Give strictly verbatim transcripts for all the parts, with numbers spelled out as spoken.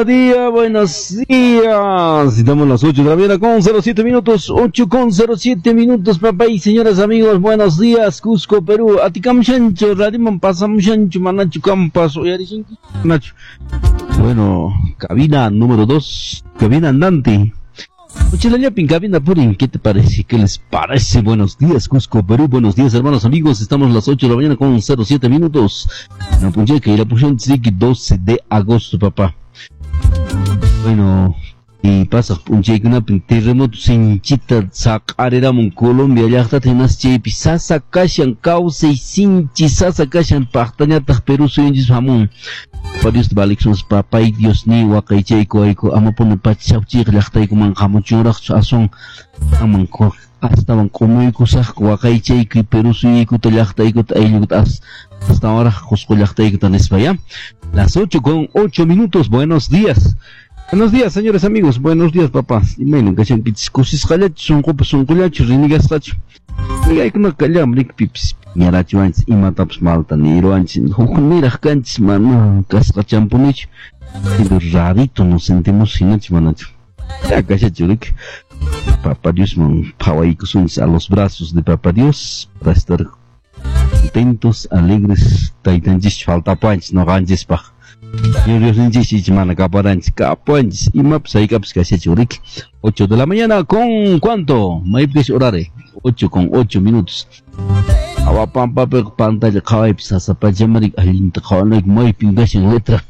Día, buenos días. Estamos las ocho de la mañana con cero siete minutos, ocho con cero siete minutos, papá y señoras amigos, buenos días, Cusco, Perú. Aticam Shancho, Radiman pasamos Shancho, Manacho Campas, Nacho. Bueno, cabina número dos, cabina andante. Uchilallapin, cabina purin, ¿qué te parece? ¿Qué les parece? Buenos días, Cusco, Perú, buenos días, hermanos amigos. Estamos a las ocho de la mañana con cero siete minutos. No punche que la pusieron doce de agosto, papá. Bueno, y pasa un cheque una terremoto sin chita sacarera mon Colombia ya está tenas chepi sasa kashan causa y sin chisasa kashan pachtañata Perú soy jamón para Dios balik sus papá y Dios ni wakai cheiko aiko ama pone pachau chik lachtai ko man kamu churak asong amang ko hasta van como y cosas wakai cheiko y Perú soy ko lachtai ko ayugut as hasta ahora cosco lachtai ko tan España. Las ocho con ocho minutos, buenos días. Buenos días, señores amigos, buenos días, papás. Y me nunca se han pedido cosas calachos, son copas, son calachos, rinigas tacho. Y hay que no callam, rick pips, ñaracho antes, y matapos malta, ni iro antes, mira, canchis, mano, casca champonich. Pero rarito nos sentimos sin antes, manacho. Ya, cachacho, rick. Papá Dios, man, pawaico, a los brazos de Papá Dios, para estar contentos, alegres, taitanjis, falta panch, no ganjes, pa. Yo Dios ninjis mana kaparanch kapanch y maps ahí caps que se churik. Ocho de la mañana con cuánto? Maipes horare. Ocho con ocho minutos. Awa pampa pe pantalla kawai pisa pa jamarik alinta kawanai maipingas en letra.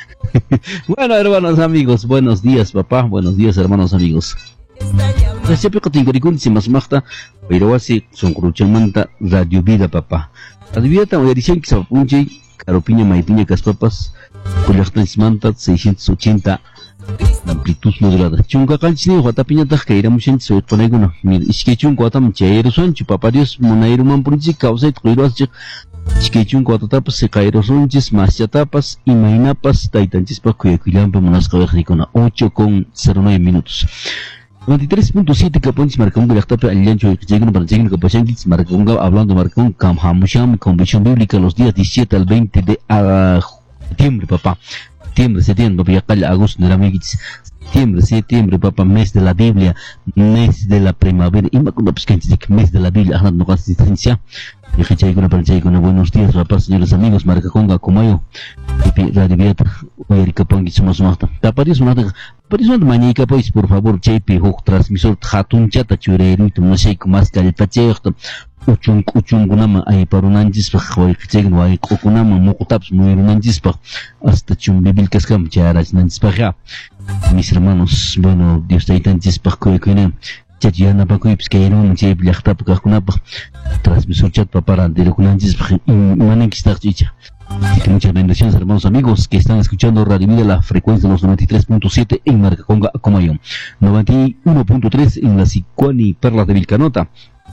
Bueno, hermanos amigos, buenos días, papá. Buenos días, hermanos amigos. Siempre que tengo si más magta, pero así son cruchamanta Radio Vida, papá. Radio Vida también dicen que se apunche caropiña maipiña cas papas. Cuyaxtanis mantat seiscientos ochenta amplitud modulada. Chunga canchini huatapiña tajka iramushen soy coneguna. Mir iskechun cuatam chairo sonchu Papá Dios monairu mampunchi causa tquiruaschi. Iskechun cuatatapas se cairo sonchis masyatapas y mainapas taitanchis pa cuyaquilampa monascavernicona. Ocho con cero nueve minutos. noventa y tres punto siete caponchis marcaunga lactape aliancho lleguen para lleguen capachanquis marcaunga hablando marcaun camhamusham convención bíblica los días diecisiete al veinte de uh, septiembre, papá. Septiembre, septiembre, ya calla agosto, septiembre, septiembre, papá, mes de la Biblia, mes de la primavera, y me acuerdo que mes de la Biblia, ajá, no consistencia. Y que chay con una pancha con buenos días, papá, señores amigos, marca conga, comayo, y Radio Vieta, hoy Erika Pangi, somos más. Taparis una, taparis una mañana, pues, por favor, chepi, hook, transmisor, hatun chata, churero, no sé cómo más caleta, cheto. Uchung uchung gunama ay parunanjis pa khawai khchegen wai kokunama moqtaps muirunanjis pa hasta chumbibil kaskam charaj nanjis pa ya. Mis hermanos, bueno, Dios te tanjis pa koy koyne chachiana pa koy pskeirun che blachta pa kunapa transmisor chat pa para de kunanjis pa manen kistar chicha. Así que muchas bendiciones, hermanos amigos que están escuchando Radio Vida, la frecuencia de los noventa y tres punto siete en Marcaconga, Comayón, noventa y uno punto tres en la Sicuani Perlas de Vilcanota.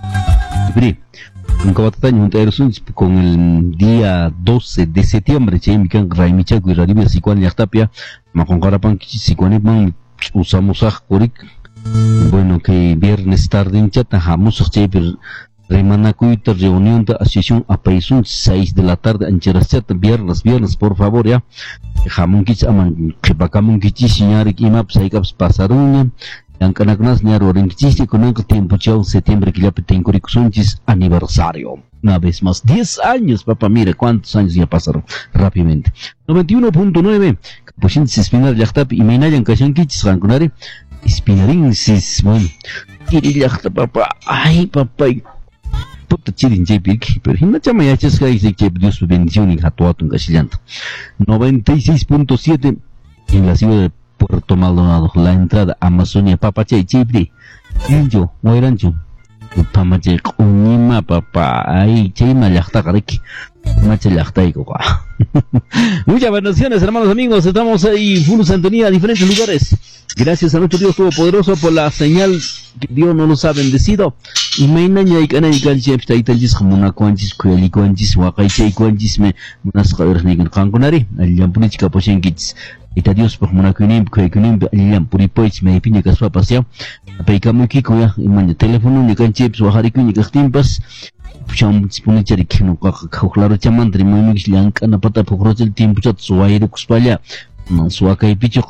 En Cabatataño, con el día doce de septiembre, Chemican, Raimichaco y Radivia, Sicuan Yactapia, Macongarapan, Sicuanipan, usamos a Corik. Bueno, que viernes tarde en Chata, Jamus, Cheper, Remanacuita, reunión de asociación a Paisun, seis de la tarde, en Cherachat, viernes, viernes, por favor, ya. Jamón Kich, Aman, Kepacamun Kichi, Siñarik, Imap, Saikabs, Pasaruña. Yang kanak-kanas ni aroring chiste con el tiempo chao septiembre que ya tengo sonchis aniversario. Una vez más, diez años, papá, mira cuántos años ya pasaron rápidamente. noventa y uno punto nueve, capuchin se espinar yachtap y meinayan kashan kichis ranconare. Espinarin sis, bueno. Kiri yachtap, papá, ay, papá. Puta chirin jepik, pero hina chama ya chesca y se que Dios bendición y hatuato en castellanto. noventa y seis punto siete en la ciudad de Puerto Maldonado, la entrada Amazonia, papá, chay, chipri, injo, moirancho, pamache, unima, papá, ay, chay, malachta, gareki, mache, lachta, y coca. Muchas bendiciones, hermanos amigos, estamos ahí, full sintonía a diferentes lugares. Gracias a nuestro Dios Todopoderoso por la señal que Dios no nos ha bendecido. Y me engaña y cana y cancha, está ahí tanjis, como una cuanchis, cueli cuanchis, wakay chay cuanchis, me, unas caderas negras, canconari, al yampulichica, pochen kits. Ita Dios por muna kunim kay kunim aliam puri poits me pinya kaswa pasya apay kamu ki ko ya imanya telefono ni kan chips wa hari kunya kastimpas pucham puni chari kino ka khokhlaro chamandri mo mi gislan kana pata pokro chel tim puchat suwai rukuspalya suwa kay picho